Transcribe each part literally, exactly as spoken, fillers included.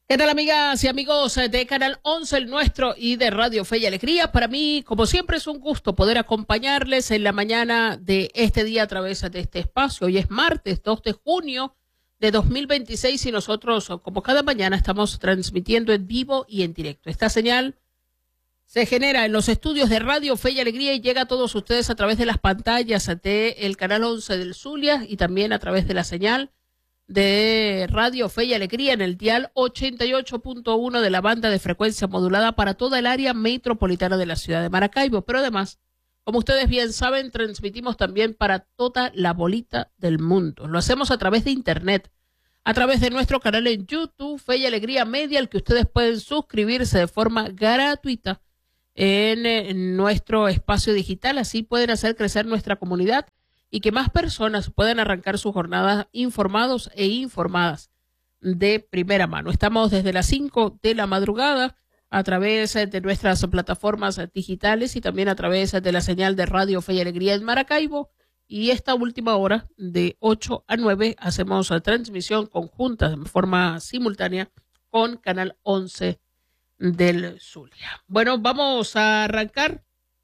¿Qué tal, amigas y amigos de Canal once, el nuestro, y de Radio Fe y Alegría? Para mí, como siempre, es un gusto poder acompañarles en la mañana de este día a través de este espacio. Hoy es martes dos de junio de dos mil veintiséis y nosotros, como cada mañana, estamos transmitiendo en vivo y en directo. Esta señal se genera en los estudios de Radio Fe y Alegría y llega a todos ustedes a través de las pantallas del Canal once del Zulia y también a través de la señal de Radio Fe y Alegría en el dial ochenta y ocho punto uno de la banda de frecuencia modulada para toda el área metropolitana de la ciudad de Maracaibo. Pero además, como ustedes bien saben, transmitimos también para toda la bolita del mundo. Lo hacemos a través de internet, a través de nuestro canal en YouTube, Fe y Alegría Media, al que ustedes pueden suscribirse de forma gratuita en, en nuestro espacio digital. Así pueden hacer crecer nuestra comunidad y que más personas puedan arrancar sus jornadas informados e informadas de primera mano. Estamos desde las cinco de la madrugada a través de nuestras plataformas digitales y también a través de la señal de Radio Fe y Alegría en Maracaibo. Y esta última hora, de ocho a nueve, hacemos transmisión conjunta de forma simultánea con Canal once del Zulia. Bueno, vamos a arrancar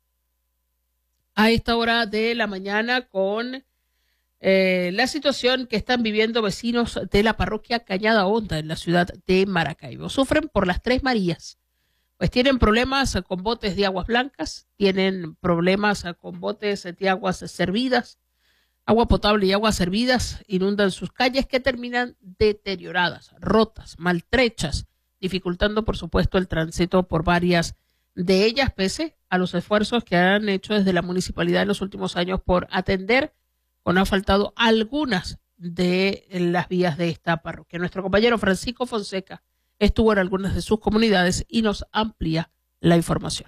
a esta hora de la mañana con eh, la situación que están viviendo vecinos de la parroquia Cañada Honda en la ciudad de Maracaibo. Sufren por las Tres Marías, pues tienen problemas con botes de aguas blancas, tienen problemas con botes de aguas servidas, agua potable y aguas servidas, inundan sus calles que terminan deterioradas, rotas, maltrechas, dificultando por supuesto el tránsito por varias de ellas, pese a los esfuerzos que han hecho desde la municipalidad en los últimos años por atender con asfaltado algunas de las vías de esta parroquia. Nuestro compañero Francisco Fonseca estuvo en algunas de sus comunidades y nos amplía la información.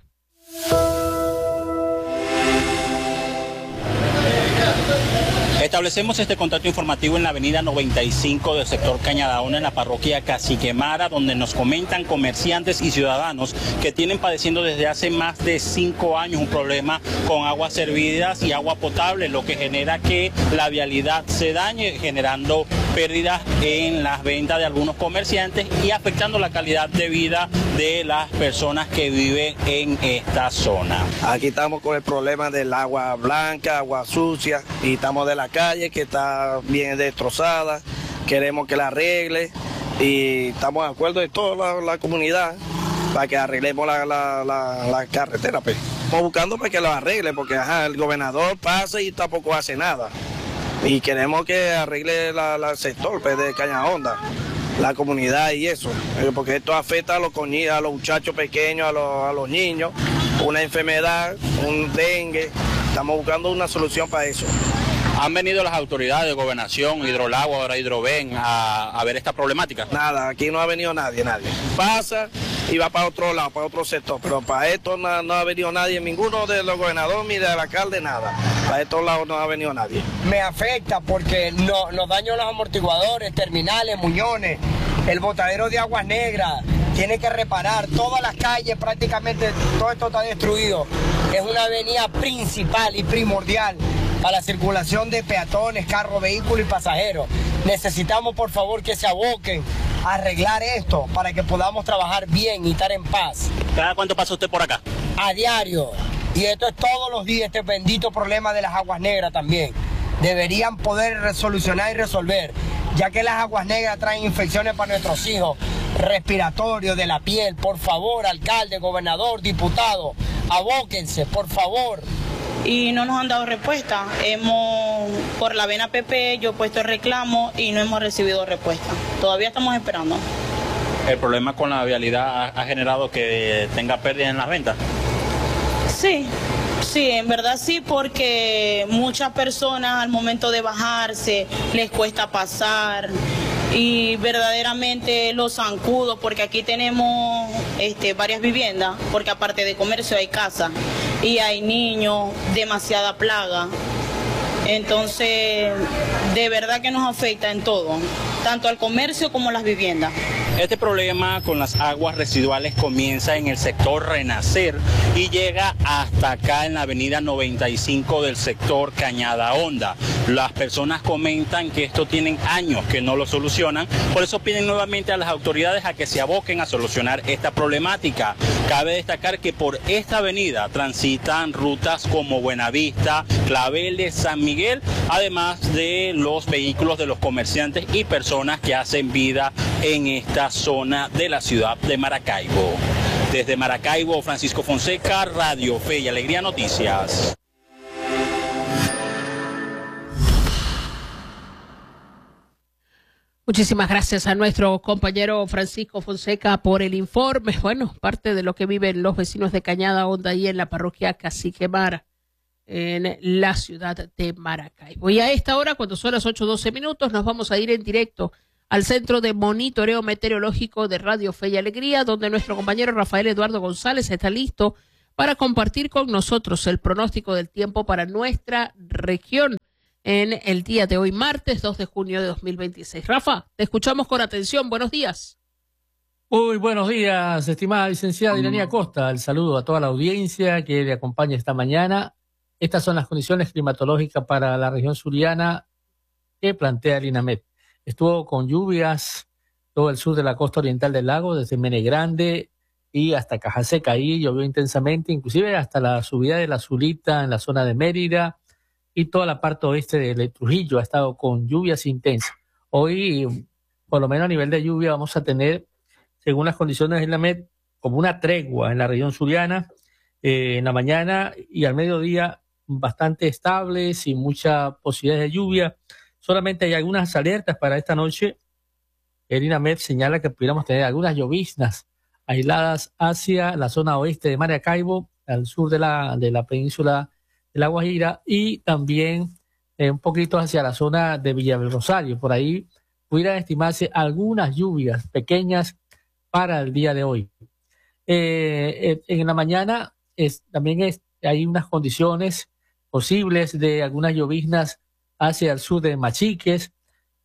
Establecemos este contacto informativo en la avenida noventa y cinco del sector Cañada Honda, en la parroquia Caciquemara, donde nos comentan comerciantes y ciudadanos que tienen padeciendo desde hace más de cinco años un problema con aguas servidas y agua potable, lo que genera que la vialidad se dañe, generando pérdidas en las ventas de algunos comerciantes y afectando la calidad de vida de las personas que viven en esta zona. Aquí estamos con el problema del agua blanca, agua sucia, y estamos de la calle que está bien destrozada, queremos que la arregle y estamos de acuerdo de toda la, la comunidad para que arreglemos la, la, la, la carretera. Pues. Estamos buscando para que lo arregle porque ajá, el gobernador pasa y tampoco hace nada y queremos que arregle la, la sector pues, de Cañada Honda, la comunidad y eso, porque esto afecta a los, a los muchachos pequeños, a los, a los niños, una enfermedad, un dengue, estamos buscando una solución para eso. ¿Han venido las autoridades de gobernación, Hidrolagua, ahora Hidroven, a, a ver esta problemática? Nada, aquí no ha venido nadie, nadie. Pasa y va para otro lado, para otro sector, pero para esto no, no ha venido nadie, ninguno de los gobernadores ni del alcalde, nada. Para estos lados no ha venido nadie. Me afecta porque no, nos dañan los amortiguadores, terminales, muñones, el botadero de aguas negras, tiene que reparar todas las calles, prácticamente todo esto está destruido. Es una avenida principal y primordial para la circulación de peatones, carros, vehículos y pasajeros. Necesitamos, por favor, que se aboquen a arreglar esto para que podamos trabajar bien y estar en paz. ¿Cada cuánto pasa usted por acá? A diario. Y esto es todos los días, este bendito problema de las aguas negras también. Deberían poder solucionar y resolver, ya que las aguas negras traen infecciones para nuestros hijos, respiratorios, de la piel. Por favor, alcalde, gobernador, diputado, abóquense, por favor. Y no nos han dado respuesta. Hemos, por la vena P P, yo he puesto el reclamo y no hemos recibido respuesta. Todavía estamos esperando. ¿El problema con la vialidad ha, ha generado que tenga pérdidas en las ventas? Sí, sí, en verdad sí, porque muchas personas al momento de bajarse les cuesta pasar y verdaderamente los zancudos, porque aquí tenemos este, varias viviendas, porque aparte de comercio hay casa y hay niños, demasiada plaga. Entonces, de verdad que nos afecta en todo, tanto al comercio como a las viviendas. Este problema con las aguas residuales comienza en el sector Renacer y llega hasta acá en la avenida noventa y cinco del sector Cañada Honda. Las personas comentan que esto tienen años que no lo solucionan, por eso piden nuevamente a las autoridades a que se aboquen a solucionar esta problemática. Cabe destacar que por esta avenida transitan rutas como Buenavista, Claveles, San Miguel, además de los vehículos de los comerciantes y personas que hacen vida en esta zona de la ciudad de Maracaibo. Desde Maracaibo, Francisco Fonseca, Radio Fe y Alegría Noticias. Muchísimas gracias a nuestro compañero Francisco Fonseca por el informe. Bueno, parte de lo que viven los vecinos de Cañada Honda y en la parroquia Cacique Mara, en la ciudad de Maracaibo. Y a esta hora, cuando son las ocho doce minutos, nos vamos a ir en directo al Centro de Monitoreo Meteorológico de Radio Fe y Alegría, donde nuestro compañero Rafael Eduardo González está listo para compartir con nosotros el pronóstico del tiempo para nuestra región en el día de hoy, martes dos de junio de dos mil veintiséis. Rafa, te escuchamos con atención. Buenos días. Muy buenos días, estimada licenciada Iranía Costa. El saludo a toda la audiencia que le acompaña esta mañana. Estas son las condiciones climatológicas para la región suriana que plantea el INAMED. Estuvo con lluvias todo el sur de la costa oriental del lago, desde Mene Grande y hasta Cajaseca. Ahí llovió intensamente, inclusive hasta la subida de la Zulita en la zona de Mérida, y toda la parte oeste de Trujillo ha estado con lluvias intensas. Hoy, por lo menos a nivel de lluvia, vamos a tener, según las condiciones de la M E D, como una tregua en la región suriana, eh, en la mañana y al mediodía bastante estable, sin mucha posibilidad de lluvia. Solamente hay algunas alertas para esta noche. El INAMED señala que pudiéramos tener algunas lloviznas aisladas hacia la zona oeste de Maracaibo, al sur de la, de la península de La Guajira, y también eh, un poquito hacia la zona de Villa del Rosario. Por ahí pudieran estimarse algunas lluvias pequeñas para el día de hoy. Eh, eh, en la mañana es, también es, hay unas condiciones posibles de algunas lloviznas hacia el sur de Machiques,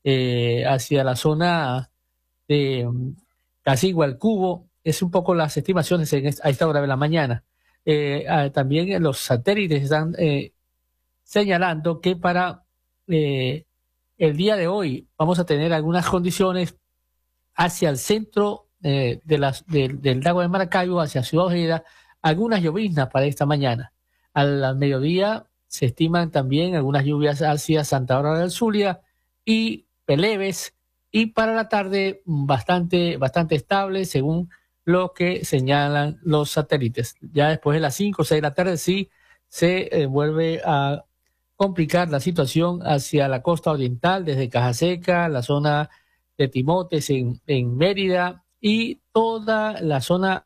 eh, hacia la zona de um, Casigua, el Cubo. Es un poco las estimaciones en esta, a esta hora de la mañana. Eh, ah, también los satélites están eh, señalando que para eh, el día de hoy vamos a tener algunas condiciones hacia el centro eh, de las, de, del lago de Maracaibo, hacia Ciudad Ojeda, algunas lloviznas para esta mañana. Al, al mediodía se estiman también algunas lluvias hacia Santa Bárbara del Zulia y Peleves, y para la tarde bastante, bastante estable según lo que señalan los satélites. Ya después de las cinco o seis de la tarde sí se eh, vuelve a complicar la situación hacia la costa oriental, desde Cajaseca, la zona de Timotes en, en Mérida, y toda la zona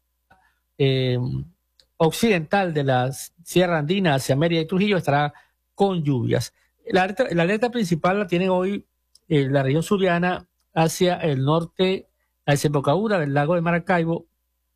eh, occidental de la Sierra Andina hacia Mérida y Trujillo estará con lluvias. La alerta, la alerta principal la tiene hoy eh, la región suriana hacia el norte, la desembocadura del lago de Maracaibo.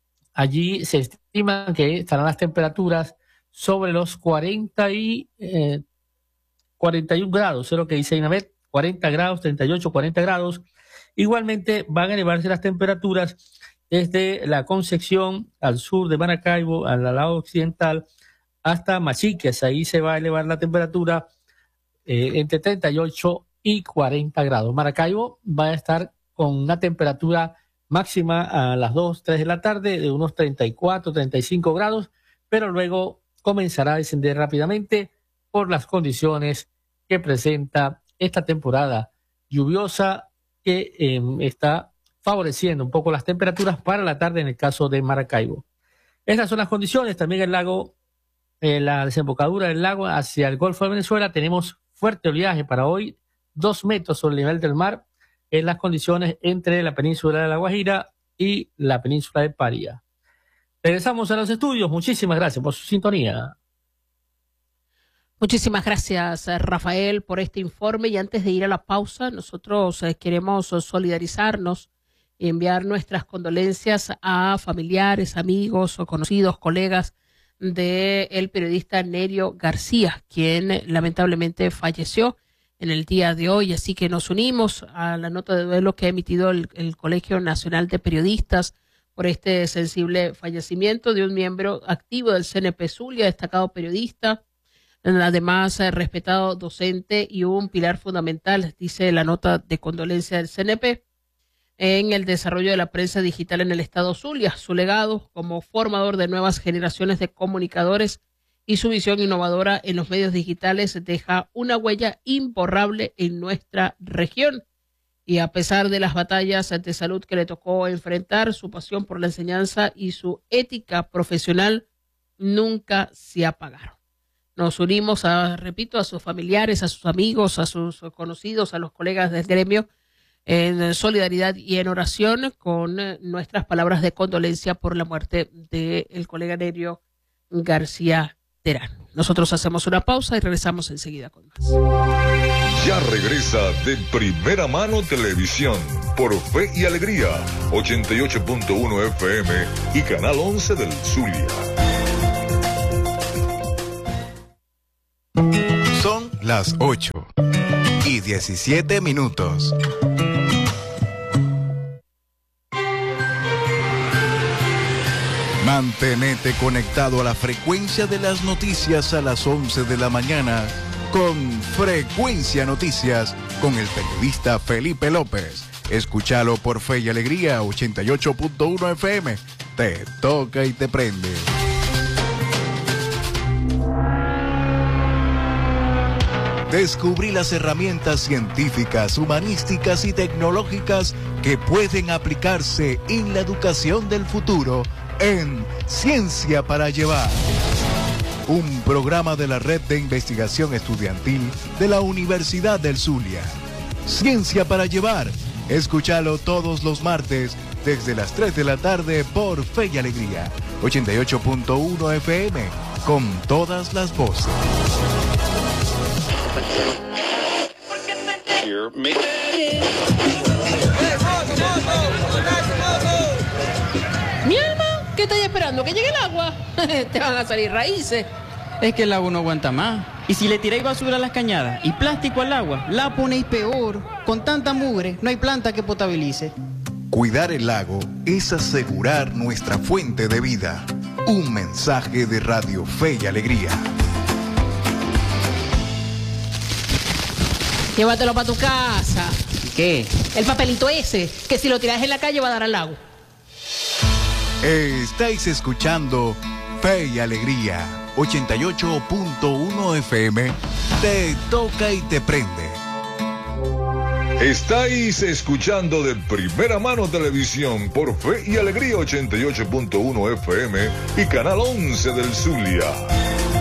Allí se estima que estarán las temperaturas sobre los cuarenta y eh, cuarenta y uno grados, es lo que dice INAMED, cuarenta grados, treinta y ocho, cuarenta grados. Igualmente van a elevarse las temperaturas desde la Concepción al sur de Maracaibo, al lado occidental, hasta Machiques. Ahí se va a elevar la temperatura eh, entre treinta y ocho y cuarenta grados. Maracaibo va a estar con una temperatura máxima a las dos, tres de la tarde de unos treinta y cuatro, treinta y cinco grados, pero luego comenzará a descender rápidamente por las condiciones que presenta esta temporada lluviosa que eh, está favoreciendo un poco las temperaturas para la tarde en el caso de Maracaibo. Estas son las condiciones. También el lago, eh, la desembocadura del lago hacia el Golfo de Venezuela, tenemos fuerte oleaje para hoy, dos metros sobre el nivel del mar, en las condiciones entre la península de La Guajira y la península de Paria. Regresamos a los estudios. Muchísimas gracias por su sintonía. Muchísimas gracias, Rafael, por este informe. Y antes de ir a la pausa, nosotros eh, queremos solidarizarnos y enviar nuestras condolencias a familiares, amigos o conocidos, colegas del periodista Nerio García, quien lamentablemente falleció en el día de hoy. Así que nos unimos a la nota de duelo que ha emitido el, el Colegio Nacional de Periodistas por este sensible fallecimiento de un miembro activo del C N P Zulia, destacado periodista, además eh, respetado docente y un pilar fundamental, dice la nota de condolencia del C N P, en el desarrollo de la prensa digital en el estado Zulia. Su legado como formador de nuevas generaciones de comunicadores y su visión innovadora en los medios digitales deja una huella imborrable en nuestra región. Y a pesar de las batallas de salud que le tocó enfrentar, su pasión por la enseñanza y su ética profesional nunca se apagaron. Nos unimos, a, repito, a sus familiares, a sus amigos, a sus conocidos, a los colegas del gremio, en solidaridad y en oración con nuestras palabras de condolencia por la muerte del colega Nerio García Terán. Nosotros hacemos una pausa y regresamos enseguida con más. Ya regresa de Primera Mano Televisión por Fe y Alegría, ochenta y ocho punto uno F M y Canal once del Zulia. Son las ocho y diecisiete minutos. Mantenete conectado a la frecuencia de las noticias a las once de la mañana con Frecuencia Noticias con el periodista Felipe López. Escúchalo por Fe y Alegría ochenta y ocho punto uno F M. Te toca y te prende. Descubrí las herramientas científicas, humanísticas y tecnológicas que pueden aplicarse en la educación del futuro en Ciencia para Llevar, un programa de la Red de Investigación Estudiantil de la Universidad del Zulia. Ciencia para Llevar, escúchalo todos los martes desde las tres de la tarde por Fe y Alegría, ochenta y ocho punto uno F M, con todas las voces. Mi alma, ¿qué estáis esperando? ¿Que llegue el agua? Te van a salir raíces. Es que el agua no aguanta más. Y si le tiráis basura a las cañadas y plástico al agua, la ponéis peor. Con tanta mugre, no hay planta que potabilice. Cuidar el lago es asegurar nuestra fuente de vida. Un mensaje de Radio Fe y Alegría. Llévatelo para tu casa. ¿Qué? El papelito ese, que si lo tiras en la calle va a dar al lago. Estáis escuchando Fe y Alegría, ochenta y ocho punto uno F M. Te toca y te prende. Estáis escuchando de Primera Mano Televisión por Fe y Alegría ochenta y ocho punto uno F M y Canal once del Zulia.